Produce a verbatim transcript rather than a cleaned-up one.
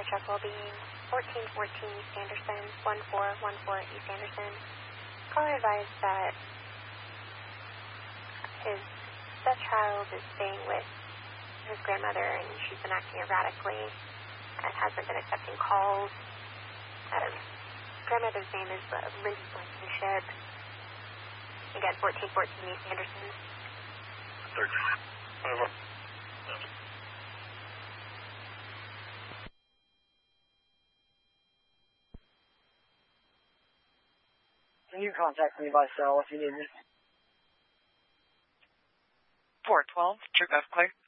for Chuck Wellbeing, fourteen fourteen East Anderson, one four one four East Anderson. Caller advised that his stepchild is staying with his grandmother and she's been acting erratically and hasn't been accepting calls. Um, grandmother's name is uh, Lindsay Blankenship. Again, fourteen fourteen East Anderson. thirteen. Over. Can you contact me by cell if you need me? four twelve, True Golf Clear.